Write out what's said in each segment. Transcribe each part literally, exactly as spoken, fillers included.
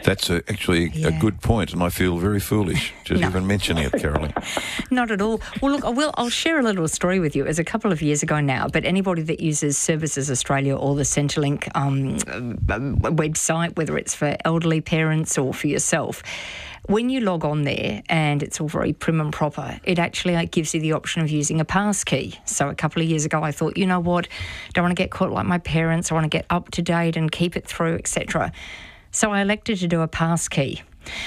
That's a, actually Yeah. a good point, and I feel very foolish just No. even mentioning it, Caroline. Not at all. Well, look, I will, I'll share a little story with you. It was a couple of years ago now, but anybody that uses Services Australia or the Centrelink um, website, whether it's for elderly parents or for yourself, when you log on there and it's all very prim and proper, it actually like, gives you the option of using a pass key. So a couple of years ago, I thought, you know what, don't want to get caught like my parents. I want to get up to date and keep it through, et cetera. So I elected to do a pass key.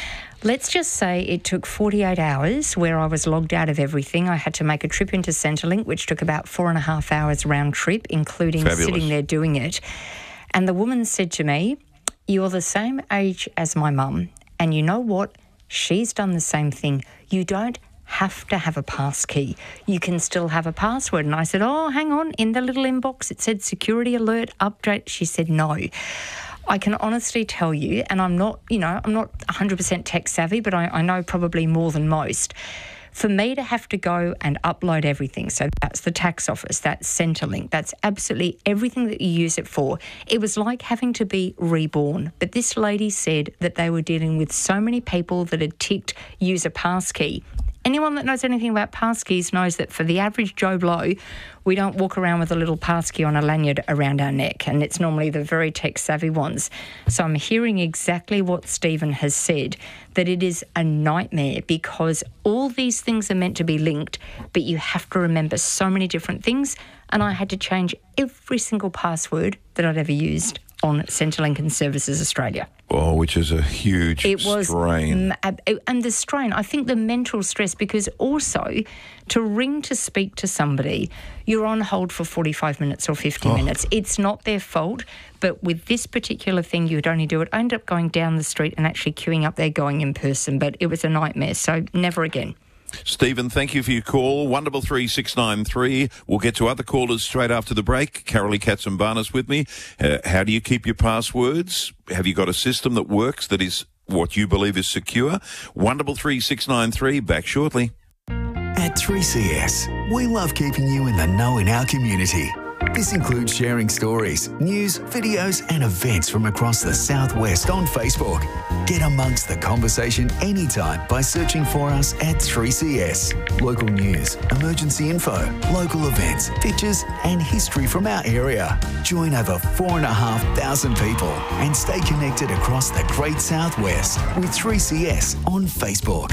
Let's just say it took forty-eight hours where I was logged out of everything. I had to make a trip into Centrelink, which took about four and a half hours round trip, including Fabulous. sitting there doing it. And the woman said to me, "You're the same age as my mum, and you know what? She's done the same thing. You don't have to have a pass key. You can still have a password." And I said, "Oh, hang on. In the little inbox, it said security alert update." She said, "No." I can honestly tell you, and I'm not, you know, I'm not one hundred percent tech savvy, but I, I know probably more than most. For me to have to go and upload everything, so that's the tax office, that's Centrelink, that's absolutely everything that you use it for, it was like having to be reborn. But this lady said that they were dealing with so many people that had ticked use a pass key. Anyone that knows anything about pass keys knows that for the average Joe Blow, we don't walk around with a little pass key on a lanyard around our neck, and it's normally the very tech-savvy ones. So I'm hearing exactly what Stephen has said, that it is a nightmare because all these things are meant to be linked, but you have to remember so many different things, and I had to change every single password that I'd ever used on Centrelink and Services Australia. Oh, which is a huge It was, strain. m- and the strain, I think the mental stress, because also to ring to speak to somebody, you're on hold for forty-five minutes or fifty Oh. minutes. It's not their fault, but with this particular thing, you'd only do it. I ended up going down the street and actually queuing up there going in person, but it was a nightmare, so never again. Stephen, thank you for your call. one double three six nine three. We'll get to other callers straight after the break. Carolee Katsimbarnis with me. Uh, how do you keep your passwords? Have you got a system that works that is what you believe is secure? one double three six nine three. Back shortly. At three C S, we love keeping you in the know in our community. This includes sharing stories, news, videos and events from across the Southwest on Facebook. Get amongst the conversation anytime by searching for us at three C S. Local news, emergency info, local events, pictures and history from our area. Join over four and a half thousand people and stay connected across the Great Southwest with three C S on Facebook.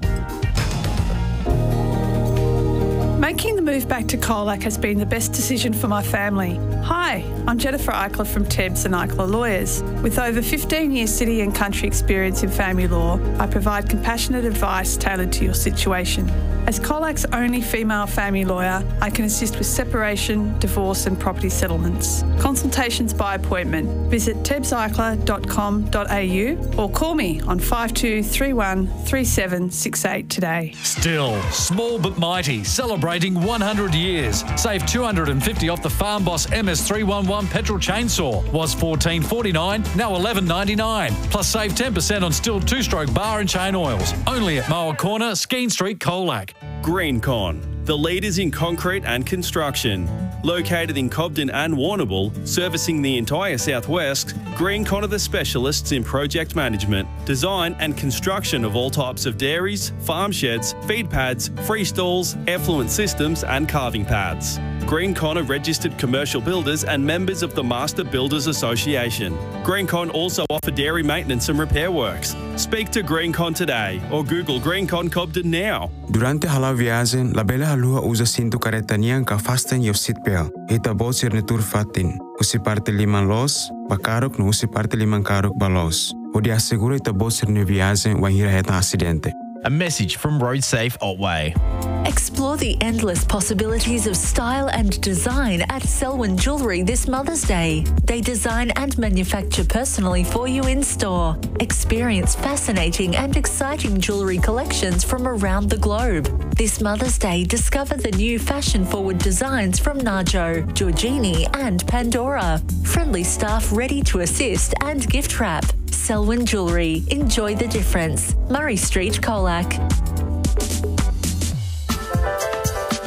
Making the move back to Colac has been the best decision for my family. Hi, I'm Jennifer Eichler from Tebbs and Eichler Lawyers. With over fifteen years city and country experience in family law, I provide compassionate advice tailored to your situation. As Colac's only female family lawyer, I can assist with separation, divorce and property settlements. Consultations by appointment. Visit tebbs eichler dot com dot a u or call me on five two three one three seven six eight today. Still, small but mighty, celebrating one hundred years. Save two hundred fifty off the Farm Boss M S three eleven petrol chainsaw. Was fourteen forty-nine, now eleven ninety-nine. Plus save ten percent on Stihl two-stroke bar and chain oils. Only at Moa Corner, Skeen Street, Colac. GreenCon, the leaders in concrete and construction. Located in Cobden and Warrnambool, servicing the entire southwest, GreenCon are the specialists in project management, design and construction of all types of dairies, farm sheds, feed pads, free stalls, effluent systems and carving pads. GreenCon are registered commercial builders and members of the Master Builders Association. GreenCon also offer dairy maintenance and repair works. Speak to GreenCon today or Google GreenCon Cobden now. Durante halaviazen, la bela halua usa cinto caretanian ka fasten your seatbelt. Hita botsir ni turfatin. Usi parte liman los, bakarok no usi parte liman karok balos. O di assegura ita botsir ni viazen wan hira heta accidente. A message from RoadSafe Otway. Explore the endless possibilities of style and design at Selwyn Jewellery this Mother's Day. They design and manufacture personally for you in store. Experience fascinating and exciting jewellery collections from around the globe. This Mother's Day, discover the new fashion-forward designs from Najo, Giorgini and Pandora. Friendly staff ready to assist and gift wrap. Selwyn Jewellery. Enjoy the difference. Murray Street, Colac.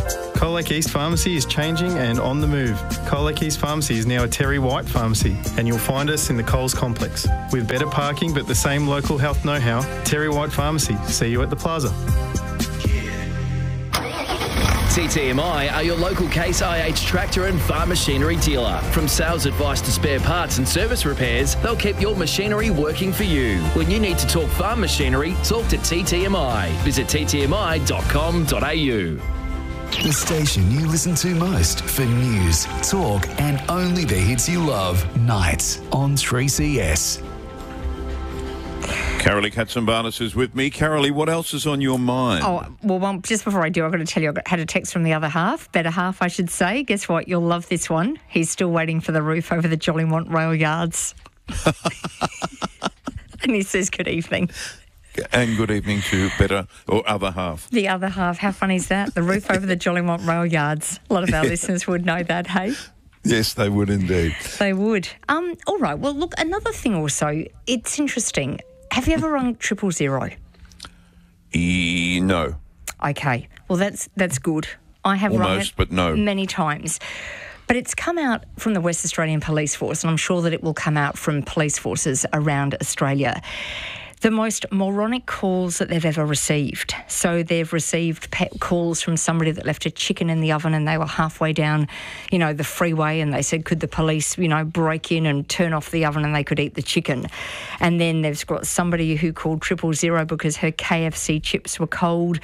Colac East Pharmacy is changing and on the move. Colac East Pharmacy is now a Terry White Pharmacy, and you'll find us in the Coles complex. With better parking but the same local health know-how, Terry White Pharmacy. See you at the plaza. T T M I are your local Case I H tractor and farm machinery dealer. From sales advice to spare parts and service repairs, they'll keep your machinery working for you. When you need to talk farm machinery, talk to T T M I. Visit t t m i dot com dot a u. The station you listen to most for news, talk, and only the hits you love. Nights on three C S. Carolee Katsimbarnis is with me. Carolee, what else is on your mind? Oh, well, well, just before I do, I've got to tell you, I had a text from the other half, better half, I should say. Guess what? You'll love this one. He's still waiting for the roof over the Jollymont rail yards. And he says, good evening. And good evening to better or other half. The other half. How funny is that? The roof over the Jollymont rail yards. A lot of our listeners would know that, hey? Yes, they would indeed. They would. Um. All right. Well, look, another thing also, it's interesting. Have you ever rung triple zero? E- no. Okay. Well, that's that's good. I have rung Almost, it but no. many times. But it's come out from the West Australian Police Force, and I'm sure that it will come out from police forces around Australia. The most moronic calls that they've ever received. So they've received pe- calls from somebody that left a chicken in the oven and they were halfway down, you know, the freeway, and they said, could the police, you know, break in and turn off the oven and they could eat the chicken. And then they've got somebody who called triple zero because her K F C chips were cold,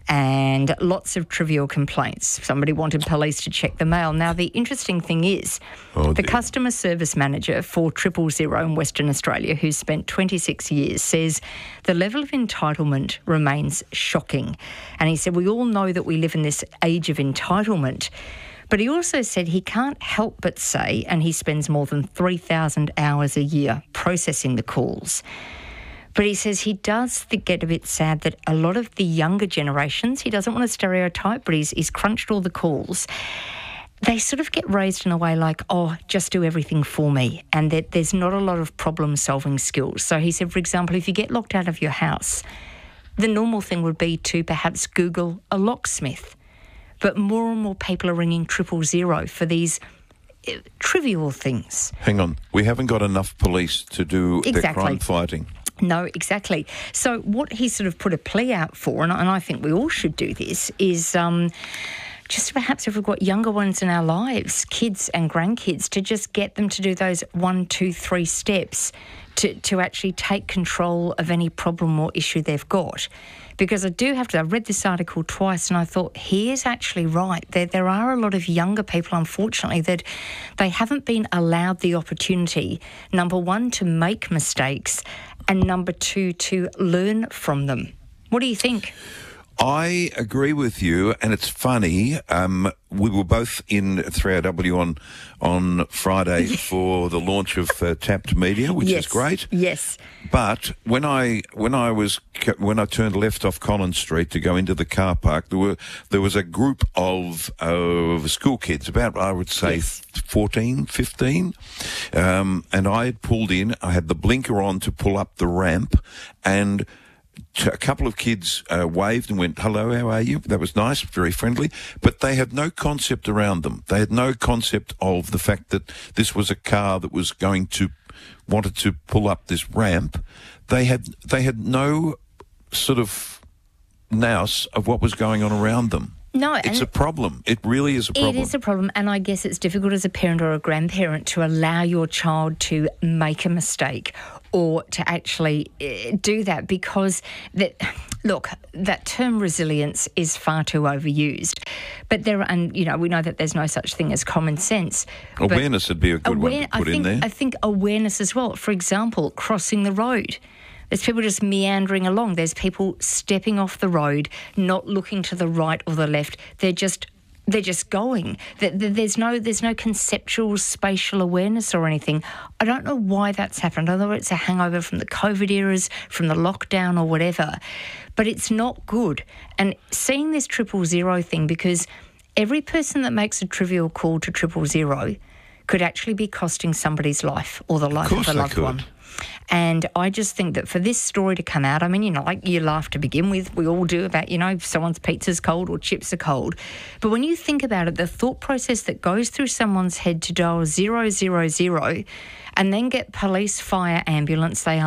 and lots of trivial complaints. Somebody wanted police to check the mail. Now, the interesting thing is oh, the dear. customer service manager for triple zero in Western Australia, who's spent twenty-six years, says the level of entitlement remains shocking. And he said, we all know that we live in this age of entitlement. But he also said he can't help but say, and he spends more than three thousand hours a year processing the calls. But he says he does th- get a bit sad that a lot of the younger generations, he doesn't want to stereotype, but he's, he's crunched all the calls, they sort of get raised in a way like, oh, just do everything for me, and that there's not a lot of problem-solving skills. So he said, for example, if you get locked out of your house, the normal thing would be to perhaps Google a locksmith. But more and more people are ringing triple zero for these uh, trivial things. Hang on. We haven't got enough police to do Exactly. their crime fighting. No, exactly. So what he sort of put a plea out for, and I, and I think we all should do this, is... Um, just perhaps if we've got younger ones in our lives, kids and grandkids, to just get them to do those one, two, three steps to, to actually take control of any problem or issue they've got. Because I do have to, I read this article twice and I thought, he is actually right. There, there are a lot of younger people, unfortunately, that they haven't been allowed the opportunity, number one, to make mistakes, and number two, to learn from them. What do you think? I agree with you, and it's funny. Um, we were both in three R W on on Friday for the launch of uh, Tapped Media, which yes. is great. Yes. But when I when I was when I turned left off Collins Street to go into the car park, there were there was a group of of school kids, about I would say yes. fourteen, fifteen, um, and I had pulled in. I had the blinker on to pull up the ramp, and a couple of kids uh, waved and went, hello, how are you? That was nice, very friendly. But they had no concept around them. They had no concept of the fact that this was a car that was going to, wanted to pull up this ramp. They had, they had no sort of nous of what was going on around them. No, it's a problem. It really is a problem. It is a problem, and I guess it's difficult as a parent or a grandparent to allow your child to make a mistake or to actually uh, do that, because that look, that term resilience is far too overused. But there, and you know, we know that there's no such thing as common sense. Awareness would be a good aware, one to put I think, in there. I think awareness as well. For example, crossing the road. There's people just meandering along. There's people stepping off the road, not looking to the right or the left. They're just they're just going. There's no there's no conceptual spatial awareness or anything. I don't know why that's happened. I don't know whether it's a hangover from the COVID eras, from the lockdown or whatever, but it's not good. And seeing this triple zero thing, because every person that makes a trivial call to triple zero could actually be costing somebody's life or the life of, Of a loved course one. they could. And I just think that for this story to come out, I mean, you know, like you laugh to begin with, we all do about, you know, if someone's pizza's cold or chips are cold. But when you think about it, the thought process that goes through someone's head to dial zero zero zero and then get police, fire, ambulance, they